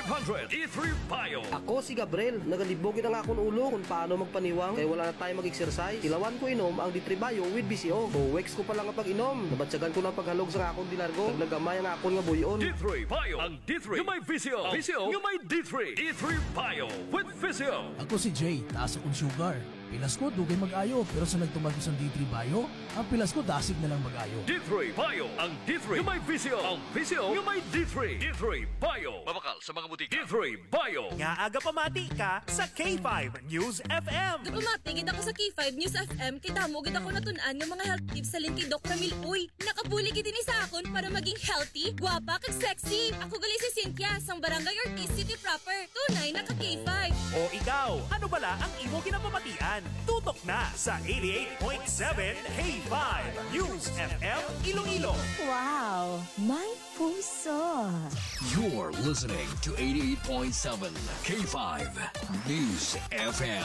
500 D3 Bio. Ako si Gabriel, nagalibogin na nga akong ulo kung paano magpaniwang kaya wala na tayo mag-exercise. Ilawan ko inom ang D3 Bio with BCO. Weeks ko pa lang ang pag-inom. Nabatsagan ko ng paghalog sa akong dilargo. Naglagamay ang akong nga buyon. D3 Bio. Ang D3 yung may VCO. VCO yung may D3. D3 Bio with VCO. Ako si Jay, taas akong sugar. Pilas ko, dugay mag-ayo. Pero sa nagtumag ko sa D3 Bio, ang pilas ko dasig na lang mag-ayo. D3 Bio. Ang D3 yung may VCO. Ang VCO yung may D3. D3 Bio. Mabakal sa mga butika. D3 Bio. Nga aga pamati ka sa K5 News FM. Pamatigid ako sa K5 News FM kay damogid ako natunan ng mga health tips sa linki Doc Ramil. Uy, nakabulig din sa akon para maging healthy, guwapa kag sexy. Ako gali si Cynthia sang Barangay Ortiz City proper. Tunay na ka K5. O ikaw, ano bala ang imo ginapamatian? Tutok na sa 88.7 K5 News FM Iloilo. Wow, my puso. You're listening to 88.7 K5 News FM.